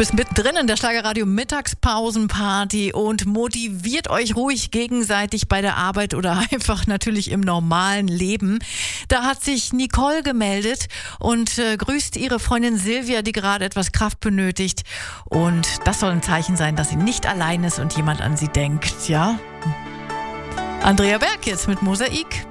bist mittendrin in der Schlagerradio Mittagspausenparty und motiviert euch ruhig gegenseitig bei der Arbeit oder einfach natürlich im normalen Leben. Da hat sich Nicole gemeldet und grüßt ihre Freundin Silvia, die gerade etwas Kraft benötigt. Und das soll ein Zeichen sein, dass sie nicht allein ist und jemand an sie denkt, ja? Andrea Berg jetzt mit Mosaik.